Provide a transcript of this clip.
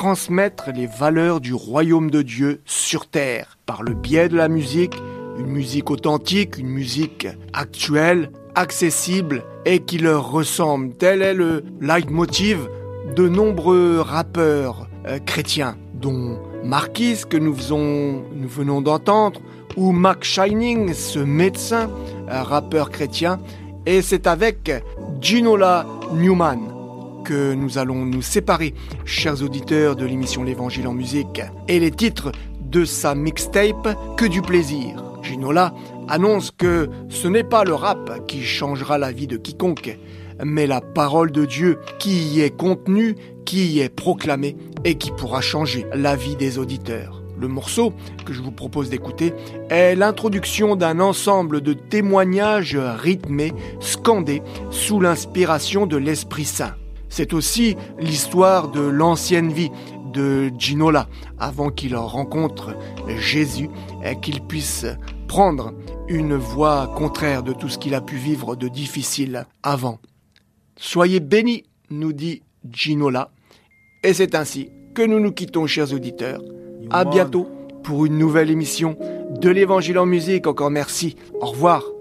transmettre les valeurs du royaume de Dieu sur terre, par le biais de la musique, une musique authentique, une musique actuelle, accessible et qui leur ressemble. Tel est le leitmotiv de nombreux rappeurs chrétiens, dont Marquis que nous venons d'entendre, ou Mac Shining, ce médecin, rappeur chrétien. Et c'est avec Ginola Newman que nous allons nous séparer, chers auditeurs de l'émission L'Évangile en musique, et les titres de sa mixtape Que du plaisir. Ginola annonce que ce n'est pas le rap qui changera la vie de quiconque, mais la parole de Dieu qui y est contenue, qui y est proclamée et qui pourra changer la vie des auditeurs. Le morceau que je vous propose d'écouter est l'introduction d'un ensemble de témoignages rythmés, scandés, sous l'inspiration de l'Esprit Saint. C'est aussi l'histoire de l'ancienne vie de Ginola, avant qu'il rencontre Jésus et qu'il puisse prendre une voie contraire de tout ce qu'il a pu vivre de difficile avant. Soyez bénis, nous dit Ginola, et c'est ainsi que nous nous quittons, chers auditeurs. À bientôt pour une nouvelle émission de l'Évangile en musique. Encore merci. Au revoir.